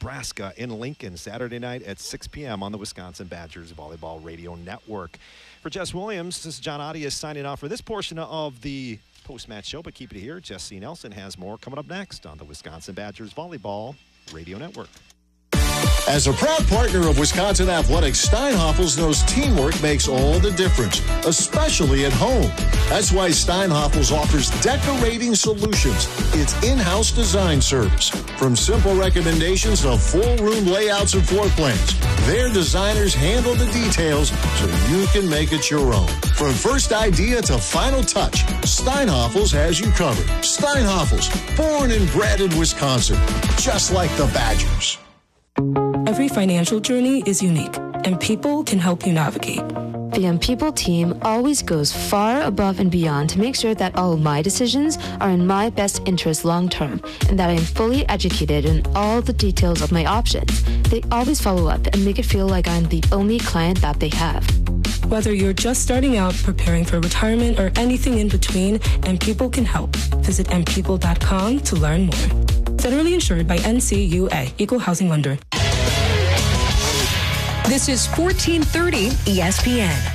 Nebraska in Lincoln, Saturday night at 6 p.m. on the Wisconsin Badgers Volleyball Radio Network. For Jess Williams, this is John Audius signing off for this portion of the post-match show, but keep it here. Jesse Nelson has more coming up next on the Wisconsin Badgers Volleyball Radio Network. As a proud partner of Wisconsin Athletics, Steinhoffels knows teamwork makes all the difference, especially at home. That's why Steinhoffels offers decorating solutions, its in-house design service. From simple recommendations to full room layouts and floor plans, their designers handle the details so you can make it your own. From first idea to final touch, Steinhoffels has you covered. Steinhoffels, born and bred in Wisconsin, just like the Badgers. Every financial journey is unique, and People can help you navigate. The Young People team always goes far above and beyond to make sure that all of my decisions are in my best interest long term, and that I am fully educated in all the details of my options. They always follow up and make it feel like I'm the only client that they have. Whether you're just starting out, preparing for retirement, or anything in between, People can help. Visit mpeople.com to learn more. Federally insured by NCUA, Equal Housing Lender. This is 1430 ESPN.